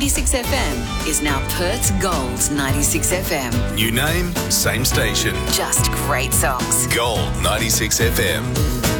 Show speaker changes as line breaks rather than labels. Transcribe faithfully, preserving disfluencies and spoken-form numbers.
ninety-six F M is now Perth's Gold ninety-six F M.
New name, same station.
Just great songs.
Gold ninety-six F M.